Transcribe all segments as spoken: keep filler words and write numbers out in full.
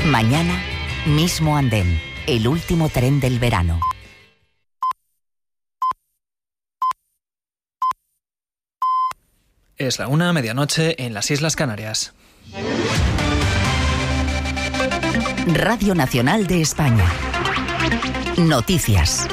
Mañana, mismo andén, el último tren del verano. Es la una, medianoche, en las Islas Canarias. Radio Nacional de España. Noticias.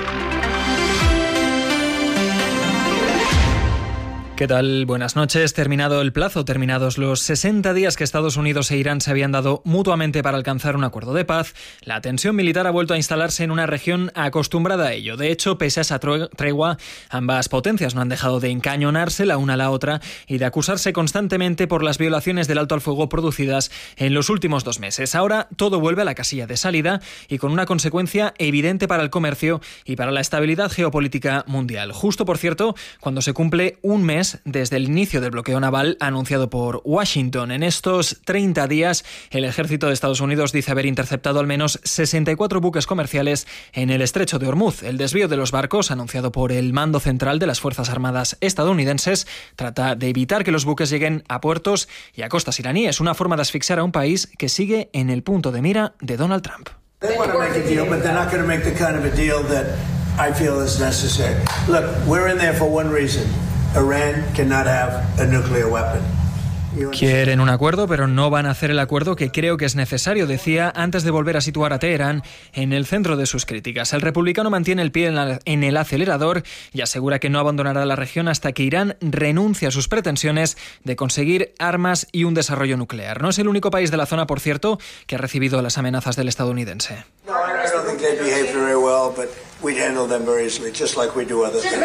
¿Qué tal? Buenas noches. Terminado el plazo, terminados los sesenta días que Estados Unidos e Irán se habían dado mutuamente para alcanzar un acuerdo de paz, la tensión militar ha vuelto a instalarse en una región acostumbrada a ello. De hecho, pese a esa tregua, ambas potencias no han dejado de encañonarse la una a la otra y de acusarse constantemente por las violaciones del alto al fuego producidas en los últimos dos meses. Ahora todo vuelve a la casilla de salida y con una consecuencia evidente para el comercio y para la estabilidad geopolítica mundial. Justo, por cierto, cuando se cumple un mes desde el inicio del bloqueo naval anunciado por Washington. En estos treinta días, el ejército de Estados Unidos dice haber interceptado al menos sesenta y cuatro buques comerciales en el estrecho de Hormuz. El desvío de los barcos, anunciado por el Mando Central de las Fuerzas Armadas estadounidenses, trata de evitar que los buques lleguen a puertos y a costas iraníes, una forma de asfixiar a un país que sigue en el punto de mira de Donald Trump. They want to make a deal, but they're not going to make the kind of a deal that I feel is necessary. Look, we're in there for one reason. Iran cannot have a nuclear weapon. Quieren un acuerdo, pero no van a hacer el acuerdo que creo que es necesario, decía antes de volver a situar a Teherán en el centro de sus críticas. El republicano mantiene el pie en, la, en el acelerador y asegura que no abandonará la región hasta que Irán renuncie a sus pretensiones de conseguir armas y un desarrollo nuclear. No es el único país de la zona, por cierto, que ha recibido las amenazas del estadounidense. No, I don't think they behave very well, but we'd handle them very easily, just like we do other things.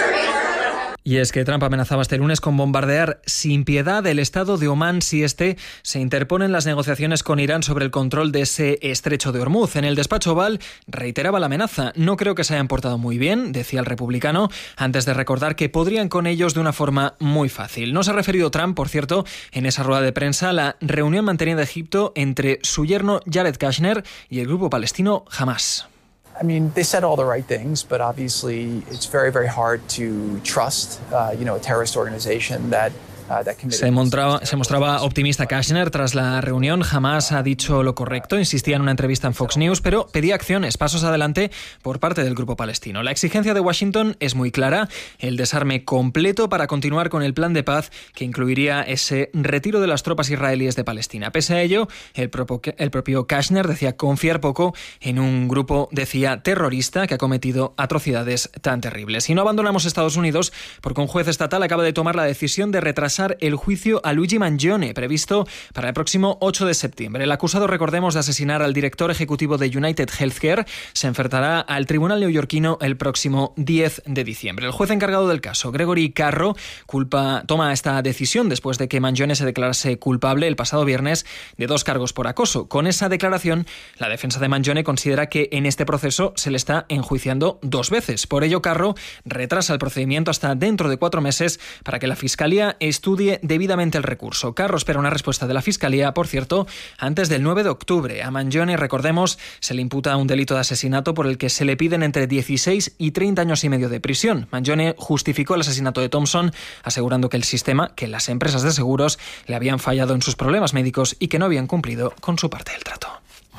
Y es que Trump amenazaba este lunes con bombardear sin piedad el estado de Omán si este se interpone en las negociaciones con Irán sobre el control de ese estrecho de Hormuz. En el despacho Oval reiteraba la amenaza. No creo que se hayan portado muy bien, decía el republicano, antes de recordar que podrían con ellos de una forma muy fácil. No se ha referido Trump, por cierto, en esa rueda de prensa a la reunión mantenida en Egipto entre su yerno Jared Kushner y el grupo palestino Hamas. I mean, they said all the right things, but obviously it's very, very hard to trust, uh, you know, a terrorist organization that Se mostraba, se mostraba optimista Kushner tras la reunión. Jamás ha dicho lo correcto, insistía en una entrevista en Fox News, pero pedía acciones, pasos adelante por parte del grupo palestino. La exigencia de Washington es muy clara, el desarme completo para continuar con el plan de paz que incluiría ese retiro de las tropas israelíes de Palestina. Pese a ello, el propio, el propio Kushner decía confiar poco en un grupo, decía, terrorista que ha cometido atrocidades tan terribles. Y no abandonamos Estados Unidos porque un juez estatal acaba de tomar la decisión de retrasar el juicio a Luigi Mangione, previsto para el próximo ocho de septiembre. El acusado, recordemos, de asesinar al director ejecutivo de United Healthcare, se enfrentará al tribunal neoyorquino el próximo diez de diciembre. El juez encargado del caso, Gregory Carro, culpa, toma esta decisión después de que Mangione se declarase culpable el pasado viernes de dos cargos por acoso. Con esa declaración, la defensa de Mangione considera que en este proceso se le está enjuiciando dos veces. Por ello, Carro retrasa el procedimiento hasta dentro de cuatro meses para que la Fiscalía estudie debidamente el recurso. Carro espera una respuesta de la Fiscalía, por cierto, antes del nueve de octubre. A Mangione, recordemos, se le imputa un delito de asesinato por el que se le piden entre dieciséis y treinta años y medio de prisión. Mangione justificó el asesinato de Thompson, asegurando que el sistema, que las empresas de seguros, le habían fallado en sus problemas médicos y que no habían cumplido con su parte del trato.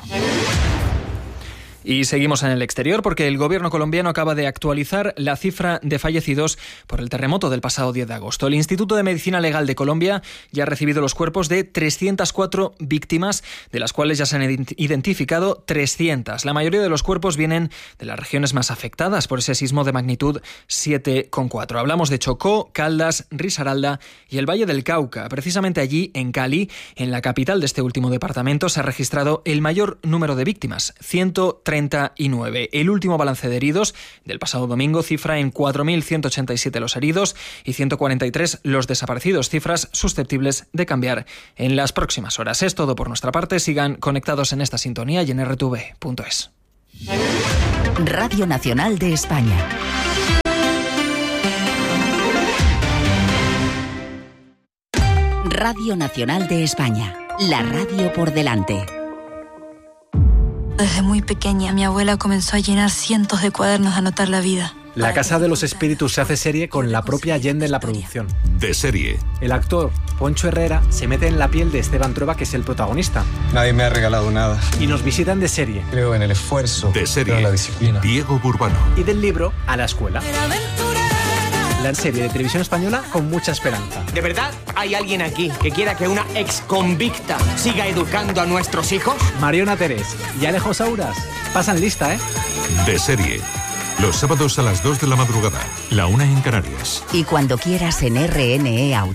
Y seguimos en el exterior porque el gobierno colombiano acaba de actualizar la cifra de fallecidos por el terremoto del pasado diez de agosto. El Instituto de Medicina Legal de Colombia ya ha recibido los cuerpos de trescientas cuatro víctimas, de las cuales ya se han identificado trescientas. La mayoría de los cuerpos vienen de las regiones más afectadas por ese sismo de magnitud siete coma cuatro. Hablamos de Chocó, Caldas, Risaralda y el Valle del Cauca. Precisamente allí, en Cali, en la capital de este último departamento, se ha registrado el mayor número de víctimas, ciento treinta y nueve. El último balance de heridos del pasado domingo cifra en cuatro mil ciento ochenta y siete los heridos y ciento cuarenta y tres los desaparecidos, cifras susceptibles de cambiar en las próximas horas. Es todo por nuestra parte. Sigan conectados en esta sintonía y en erre te ve punto es. Radio Nacional de España. Radio Nacional de España. La radio por delante. Desde muy pequeña, mi abuela comenzó a llenar cientos de cuadernos de anotar la vida. La Casa de los Espíritus se hace serie con la propia Allende en la producción. De serie. El actor Poncho Herrera se mete en la piel de Esteban Trueba, que es el protagonista. Nadie me ha regalado nada. Y nos visitan de serie. Creo en el esfuerzo. De serie. Creo en la disciplina. Diego Burbano. Y del libro a la escuela. La serie de televisión española con mucha esperanza. ¿De verdad hay alguien aquí que quiera que una ex convicta siga educando a nuestros hijos? Mariona Terés y Alejo Sauras pasan lista, ¿eh? De serie. Los sábados a las dos de la madrugada, la una en Canarias. Y cuando quieras en R N E Audio.